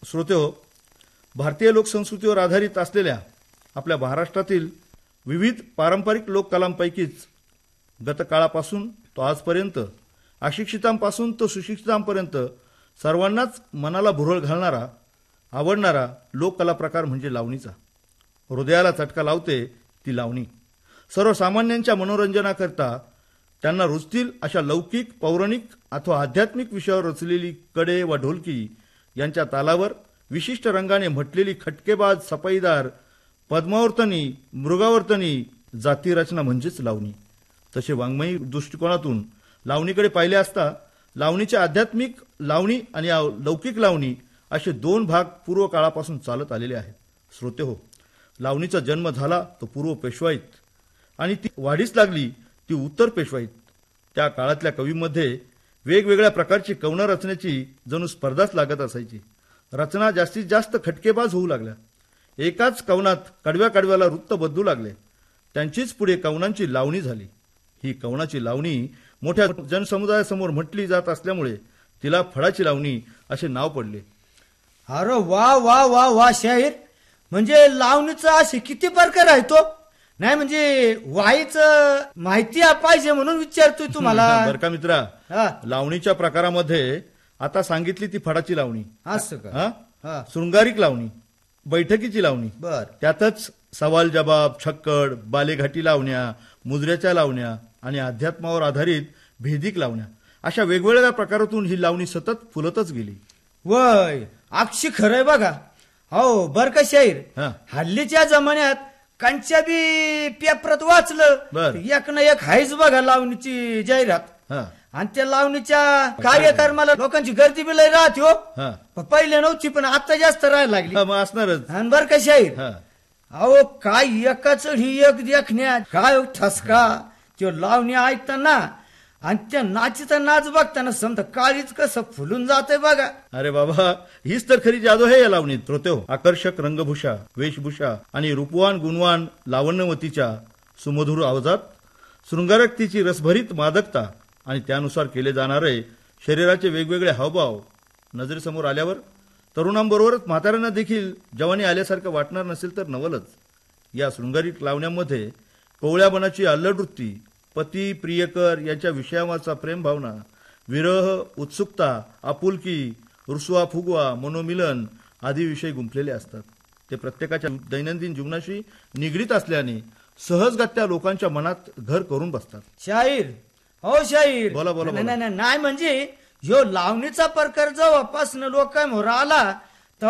श्रोतेहो, भारतीय लोकसंस्कृतीवर आधारित असलेल्या आपल्या महाराष्ट्रातील विविध पारंपरिक लोककलांपैकीच गतकाळापासून तो आजपर्यंत, अशिक्षितांपासून तो सुशिक्षितांपर्यंत सर्वांनाच मनाला भुरळ घालणारा, आवडणारा लोककला प्रकार म्हणजे लावणीचा. हृदयाला चटका लावते ती लावणी. सर्वसामान्यांच्या मनोरंजनाकरता त्यांना रुचतील अशा लौकिक, पौराणिक अथवा आध्यात्मिक विषयावर रचलेली कडे व ढोलकी यांच्या तालावर विशिष्ट रंगाने म्हटलेली खटकेबाज, सफाईदार, पद्मावर्तनी, मृगावर्तनी जातीरचना म्हणजेच लावणी. तसे वाङ्मयी दृष्टिकोनातून लावणीकडे पाहिले असता लावणीच्या आध्यात्मिक लावणी आणि लौकिक लावणी असे दोन भाग पूर्व काळापासून चालत आलेले आहेत. श्रोतेहो, लावणीचा जन्म झाला तो पूर्व पेशवाईत आणि ती वाढीस लागली ती उत्तर पेशवाईत. त्या काळातल्या कवींमध्ये वेगवेगळ्या प्रकारची कवनं रचण्याची जणू स्पर्धाच लागत असायची. रचना जास्तीत जास्त खटकेबाज होऊ लागल्या. एकाच कवनात कडव्या कडव्याला वृत्त बदलू लागले. त्यांचीच पुढे कवनांची लावणी झाली. ही कवनाची लावणी मोठ्या जनसमुदायासमोर म्हटली जात असल्यामुळे तिला फडाची लावणी असे नाव पडले. अरे वा वा वा वा शाहीर, म्हणजे लावणीचा असे किती प्रकार आहे तो? नाही म्हणजे वाईचं माहिती पाहिजे म्हणून विचारतोय तुम्हाला. बरं का मित्रा, लावणीच्या प्रकारामध्ये आता सांगितली ती फडाची लावणी, असं का? शृंगारिक लावणी, बैठकीची लावणी, बर, त्यातच सवाल जबाब, छक्कड, बालेघाटी लावण्या, मुजऱ्याच्या लावण्या आणि अध्यात्मावर आधारित भेदिक लावण्या अशा वेगवेगळ्या प्रकारातून ही लावणी सतत फुलतच गेली. वय अक्षी खरंय बघा. हो बर का शाहीर, हल्लीच्या जमान्यात कंच्या बी पेपरात वाचलं एक ना एक हायच बघा लावणीची जाहिरात. आणि त्या लावणीच्या कार्यक्रमाला लोकांची गर्दी बी लय राहते हो. पहिले नव्हती पण आता जास्त राहायला लागली. असणारच. आणि बर का शाहीर, अहो काय एकाच ही एक देखण्यात काय ठसका. तो लावणी ऐकताना आणि त्या नाचीचा नाच बघताना समजा काळीच कसं फुलून जाते बघा. अरे बाबा, हीच तर खरी जादू आहे या लावणीत. श्रोतेहो, आकर्षक रंगभूषा, वेशभूषा आणि रूपवान गुणवान लावण्यवतीच्या सुमधुर आवाजात शृंगारक्तीची रसभरीत मादकता आणि त्यानुसार केले जाणारे शरीराचे वेगवेगळे हावभाव नजरेसमोर आल्यावर तरुणांबरोबरच म्हाताऱ्यांना देखील जवानी आल्यासारखं वाटणार नसेल तर नवलच. या शृंगारिक लावण्यामध्ये कोवळ्यापणाची अल्लडवृत्ती, पती प्रियकर यांच्या विषयावाचा प्रेम भावना, विरह, उत्सुकता, आपुलकी, रुसवा फुगवा, मनोमिलन आदी विषय गुंफलेले असतात. ते प्रत्येकाच्या दैनंदिन जीवनाशी निगडीत असल्याने सहजगत्या लोकांच्या मनात घर करून बसतात. शाहीर, हो शाहीर, बोला बोला. नाही म्हणजे ह्यो लावणीचा प्रकार जेव्हापासून लोकांमोर आला